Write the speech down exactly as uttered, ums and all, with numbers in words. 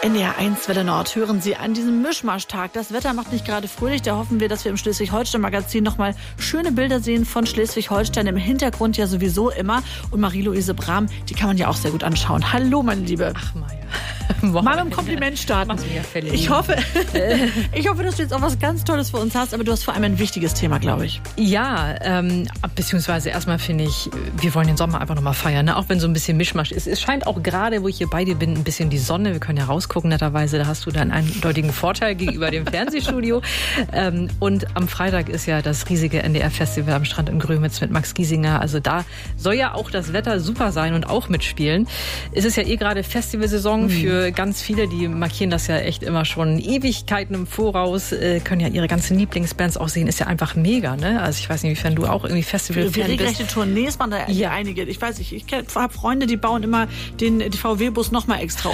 N D R eins Welle Nord hören Sie an diesem Mischmaschtag. Das Wetter macht nicht gerade fröhlich. Da hoffen wir, dass wir im Schleswig-Holstein-Magazin nochmal schöne Bilder sehen von Schleswig-Holstein. Im Hintergrund ja sowieso immer. Und Marie-Louise Brahm, die kann man ja auch sehr gut anschauen. Hallo, meine Liebe. Ach, Maja. Mal mit dem Kompliment starten. Ich hoffe, ich hoffe, dass du jetzt auch was ganz Tolles für uns hast. Aber du hast vor allem ein wichtiges Thema, glaube ich. Ja, ähm, beziehungsweise erstmal finde ich, wir wollen den Sommer einfach nochmal feiern. Ne? Auch wenn so ein bisschen Mischmasch ist. Es scheint auch gerade, wo ich hier bei dir bin, ein bisschen die Sonne. Wir können ja rausgucken, netterweise. Da hast du dann einen eindeutigen Vorteil gegenüber dem Fernsehstudio. Ähm, und am Freitag ist ja das riesige N D R-Festival am Strand in Grömitz mit Max Giesinger. Also da soll ja auch das Wetter super sein und auch mitspielen. Es ist ja eh gerade Festivalsaison für ganz viele, die markieren das ja echt immer schon Ewigkeiten im Voraus, äh, können ja ihre ganzen Lieblingsbands auch sehen. Ist ja einfach mega, ne? Also ich weiß nicht, inwiefern du auch irgendwie Festival-Fan bist. Wie regelrechte Tournees waren da ja einige. Ich weiß nicht, ich habe Freunde, die bauen immer den V W-Bus noch mal extra